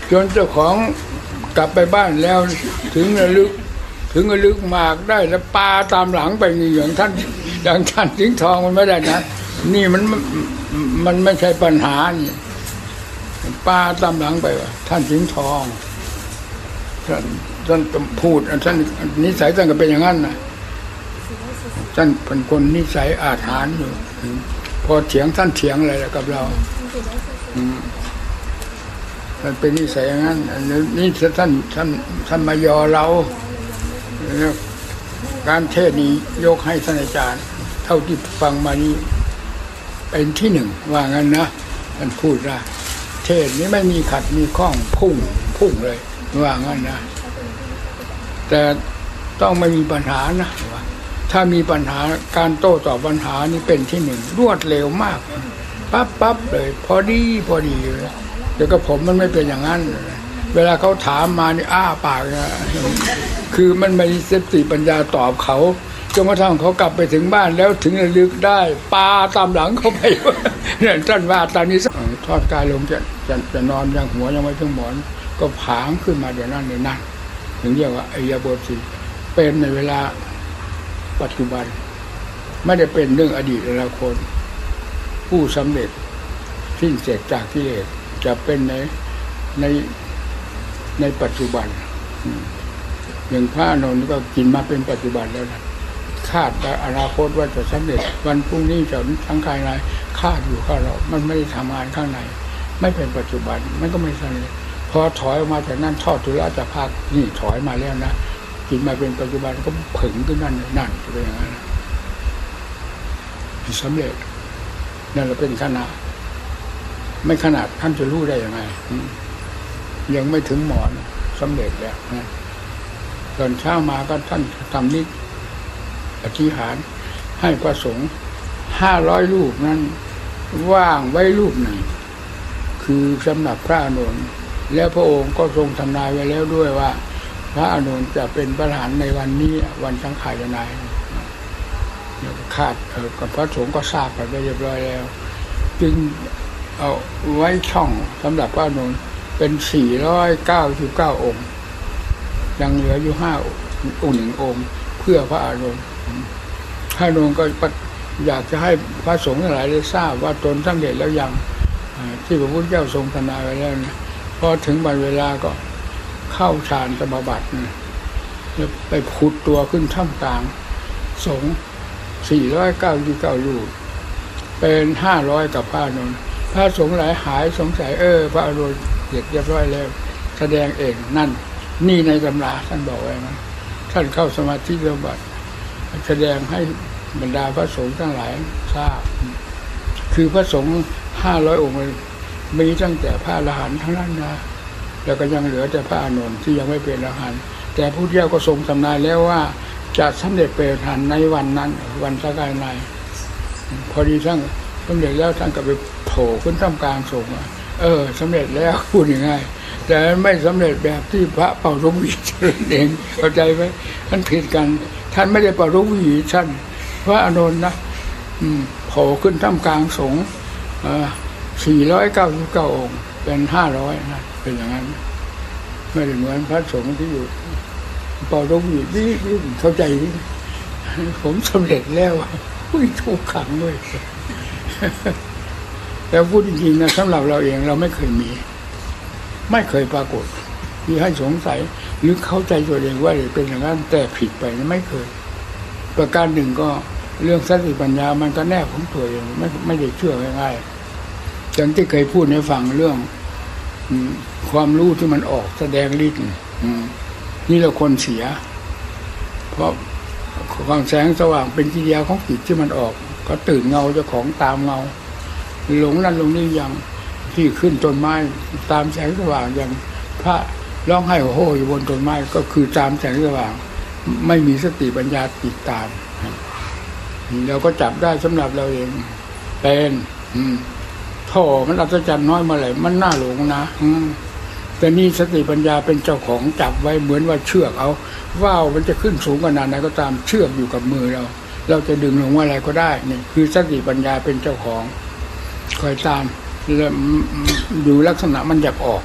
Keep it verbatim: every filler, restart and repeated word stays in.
จนเจ้าของกลับไปบ้านแล้วถึงระลึกถึงระลึกมากได้แล้วปาตามหลังไปนี่อย่างท่านอย่างท่านสิงห์ทองมันไม่ได้นะนี่มันมันไม่ใช่ปัญหานี่ปาตามหลังไปว่าท่านสิงห์ทองท่านท่านพูดท่านนิสัยท่านก็เป็นอย่างนั้นนะท่านเป็นคนนิสัยอาถรรพ์อยู่พอเถียงท่านเถียงอะไรกับเราท่านเป็นนิสัยอย่างนั้นนี่ท่านท่านท่านมายอเราการเทศนี้ยกให้ท่านอาจารย์เท่าที่ฟังมานี้เป็นที่หนึ่งว่างั้นนะท่านพูดว่าเทศนี้ไม่มีขัดมีข้องพุ่งพุ่งเลยว่างั้นนะแต่ต้องไม่มีปัญหานะถ้ามีปัญหาการโต้ตอบปัญหานี่เป็นที่หนึ่งรวดเร็วมากปั๊บปั๊บเลยพอดีพอดีเลยเดี๋ยวก็ผมมันไม่เป็นอย่างนั้นเวลาเขาถามมานี่อ้าปากนะคือมันไม่มีสติปัญญาตอบเขาจนกระทั่งเขากลับไปถึงบ้านแล้วถึงระลึกได้ปาตามหลังเขาไปเนี่ยท่านว่าตอนนี้ทอดกายลงจะจะจะนอนยังหัวยังไม่ถึงหมอนก็ผางขึ้นมาเดี๋ยวนั้นเดี๋ยวนั้นถึงเรียกว่าอิริยาบถสี่เป็นในเวลาปัจจุบันไม่ได้เป็นเรื่องอดีตอนาคตผู้สำเร็จสิ้นเสร็จจากกิเลสจะเป็นในในในปัจจุบันอย่างพระอานนท์ก็กินมาเป็นปัจจุบันแล้วนะคาดอนาคตว่าจะสำเร็จวันพรุ่งนี้จะทั้งกายในคาดอยู่ข้างเรามันไม่ได้ทำงานข้างในไม่เป็นปัจจุบันมันก็ไม่สำเร็จพอถอยออกมาจากนั้นทอดทุระจะพักนี่ถอยมาแล้วนะกินมาเป็นปัจจุบันก็ผึ่งขึ้นนั่นนั่นจะเป็นอย่างนั้นสำเร็จนั่นเราเป็นขนาดไม่ขนาดท่านจะรู้ได้ยังไงยังไม่ถึงหมอนสำเร็จแล้วนะตอนเช้ามาก็ท่านทำนิอธิษฐานให้พระสงฆ์ห้าร้อยรูปนั้นว่างไว้รูปหนึ่งคือสำหรับพระอานนท์แล้วพระองค์ก็ทรงทำนายไว้แล้วด้วยว่าพระอานนท์จะเป็นพระอรหันต์ในวันนี้วันสังขารนายคาดเออกับพระสงฆ์ก็ทราบกันไปเรียบร้อยแล้วจึงเอาไว้ช่องสำหรับพระอานนท์เป็นสี่ร้อยเก้าสิบเก้าองค์ยังเหลืออยู่ห้าองค์หนึ่งองค์เพื่อพระอานนท์พระอานนท์ก็อยากจะให้พระสงฆ์ทั้งหลายได้ทราบว่าตนสำเร็จแล้วยังที่พระพุทธเจ้าทรงทำนายไว้แล้วนะพอถึงวันเวลาก็เข้าฌานสมาบัตินะแล้วไปพุดตัวขึ้นท่ามกลางสงฆ์สี่ร้อยเก้าสิบเก้ารูปเป็นห้าร้อยกับพระอานนท์พระสงฆ์หลายหายสงสัยเออพระอานนท์เสร็จเรียบร้อยแล้วแสดงเองนั่นนี่ในตำราท่านบอกไว้นะท่านเข้าสมาธิสมาบัติแสดงให้บรรดาพระสงฆ์ทั้งหลายทราบคือพระสงฆ์ห้าร้อยองค์มีตั้งแต่พระอรหันต์ทั้งนั้นนะแล้วก็ยังเหลือแต่พระอานนท์ที่ยังไม่เป็นอรหันต์แต่พระพุทธเจ้าก็ทรงทำนายแล้วว่าจะสำเร็จเป็นอรหันต์ในวันนั้นวันสังฆานายพอดีท่านสำเร็จแล้วท่านก็ไปโผล่ขึ้นท่ามกลางสงฆ์เออสำเร็จแล้วพูดง่ายๆแต่ไม่สำเร็จแบบที่พระเป่าลูกหวีดเองเข้าใจไหมมันผิดกันท่านไม่ได้เป่าลูกหวีดท่านพระอานนท์นะโผล่ขึ้นท่ามกลางสงฆ์สี่ร้อยเก้าสิบเก้าองค์เป็นห้าร้อยนะเป็นอย่างนั้นไม่ได้เหมือนพระสงฆ์ที่อยู่เป่าลูกหวีดนี่เข้าใจนี่ผมสำเร็จแล้วอุ้ยถูกขังด้วยแต่พูดจริงๆนะสำหรับเราเองเราไม่เคยมีไม่เคยปรากฏที่ให้สงสัยหรือเข้าใจตัวเองว่าเป็นอย่างนั้นแต่ผิดไปไม่เคยประการหนึ่งก็เรื่องสติปัญญามันก็แนบของตัวเองไม่ไม่ได้เชื่อง่ายๆอย่างที่เคยพูดให้ฟังเรื่องความรู้ที่มันออกแสดงฤทธิ์นี่เราคนเสียเพราะความแสงสว่างเป็นกิริยาของจิตที่มันออกก็ตื่นเงาเจ้าของตามเงาหลงนั่นหลงนี่อย่างที่ขึ้นต้นไม้ตามแสงสว่างอย่างพระร้องไห้โห่อยู่บนต้นไม้ก็คือตามแสงสว่างไม่มีสติปัญญาติดตามเราก็จับได้สำหรับเราเองเป็นโถ่มันอัศจรรย์น้อยมาเลยมันน่าหลงนะแต่นี่สติปัญญาเป็นเจ้าของจับไว้เหมือนว่าเชือกเอาว่าวมันจะขึ้นสูงขนาดไหนก็ตามเชือกอยู่กับมือเราเราจะดึงลงว่าอะไรก็ได้นี่คือสติปัญญาเป็นเจ้าของคอยตามอยู่ลักษณะมันอยากออก